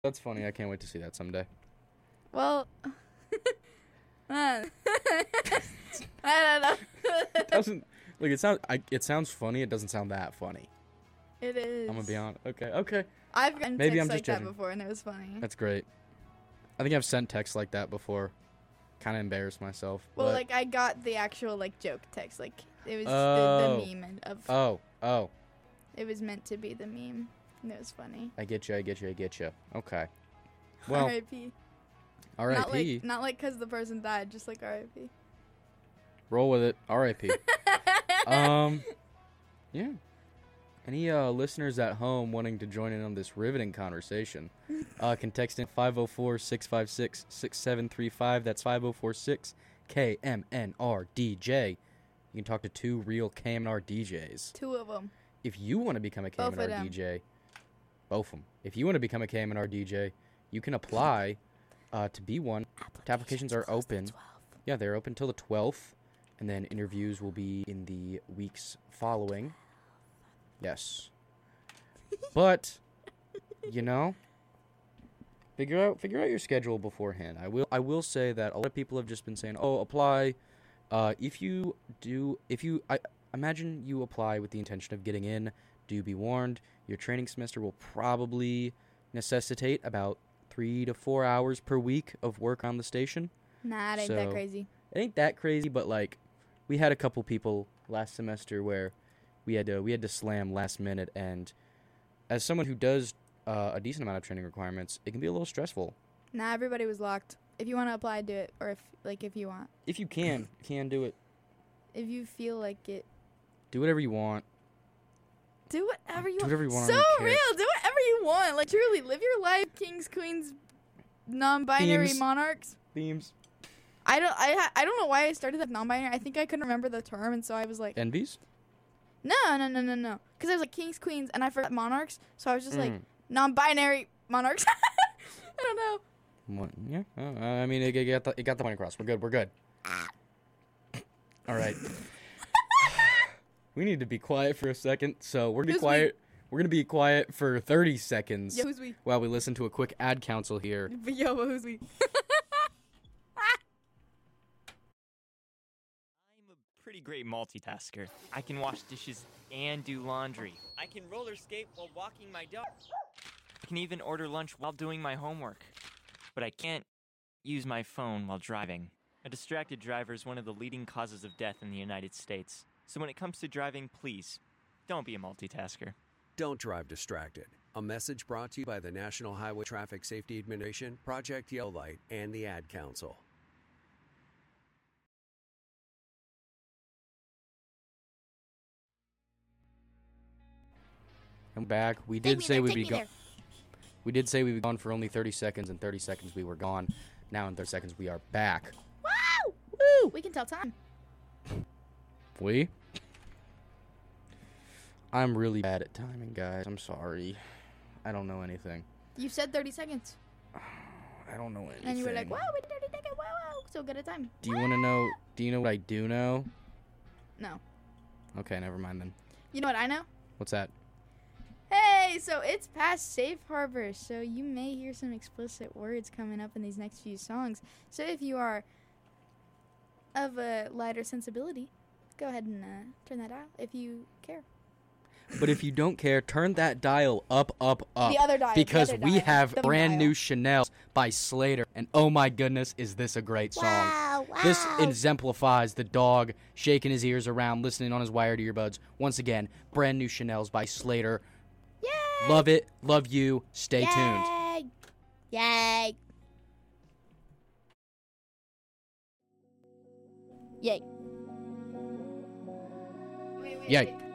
That's funny. I can't wait to see that someday. Well, I don't know. It doesn't like it sounds. It sounds funny. It doesn't sound that funny. It is. I'm gonna be honest. Okay. I've gotten Maybe texts I'm like just that judging. before, and it was funny. That's great. I think I've sent texts like that before. Kind of embarrassed myself. Well, but... like I got the actual like joke text, like it was Oh. the meme of. Oh. It was meant to be the meme, and it was funny. I get you. Okay. Well, R.I.P. R.I.P. Not like because the person died, just like R.I.P. Roll with it. R.I.P. Yeah. Any listeners at home wanting to join in on this riveting conversation can text in 504-656-6735. That's 5046-KMNR-DJ. You can talk to two real KMNR DJs. Two of them. If you want to become a Both of KMNR them. DJ, both of them. If you want to become a KMNR DJ, you can apply to be one. Applications are open. Yeah, they're open till the 12th, and then interviews will be in the weeks following. Yes. But, you know, figure out your schedule beforehand. I will say that a lot of people have just been saying, "Oh, apply." I imagine you apply with the intention of getting in. Do be warned, your training semester will probably necessitate about 3 to 4 hours per week of work on the station. Nah, it ain't that crazy. It ain't that crazy, but like, we had a couple people last semester where we had to slam last minute, and as someone who does a decent amount of training requirements, it can be a little stressful. Nah, everybody was locked. If you want to apply, do it. Or if you want. If you can do it. If you feel like it. Do whatever you want. Do whatever you Do want. whatever you want. So I don't care. real. Do whatever you want. Like, truly, live your life, kings, queens, non-binary Themes. monarchs. Themes. I don't know why I started that non-binary. I think I couldn't remember the term, and so I was like, Envies? no. Because I was like kings, queens, and I forgot monarchs, so I was just like, non-binary monarchs. I don't know. What? Yeah. I mean, it got the point across. We're good. All right. We need to be quiet for a second, so we're gonna be Who's quiet. We're gonna be quiet for 30 seconds Yo, who's we? while we listen to a quick ad council here. Yo, who's we? I'm a pretty great multitasker. I can wash dishes and do laundry. I can roller skate while walking my dog. I can even order lunch while doing my homework. But I can't use my phone while driving. A distracted driver is one of the leading causes of death in the United States. So when it comes to driving, please, don't be a multitasker. Don't drive distracted. A message brought to you by the National Highway Traffic Safety Administration, Project Yellow Light, and the Ad Council. I'm back. We did say we'd be gone. We did say we'd be gone for only 30 seconds. In 30 seconds, we were gone. Now in 30 seconds, we are back. Wow! Woo! We can tell time. I'm really bad at timing, guys. I'm sorry. I don't know anything. You said 30 seconds. I don't know anything. And you were like, wow, we did 30 seconds. Wow. So good at time. Do you want to know? Do you know what I do know? No. Okay, never mind then. You know what I know? What's that? Hey, so it's past Safe Harbor, so you may hear some explicit words coming up in these next few songs. So if you are of a lighter sensibility, go ahead and turn that out if you care. But if you don't care, turn that dial up. The other dial. Because the other we dial, have the brand dial. new Chanel by Slater. And oh my goodness, is this a great song. Wow. This exemplifies the dog shaking his ears around, listening on his wired earbuds. Once again, brand new Chanel's by Slater. Yay! Love it. Love you. Stay tuned. Yay! Yay! Yay! Yay.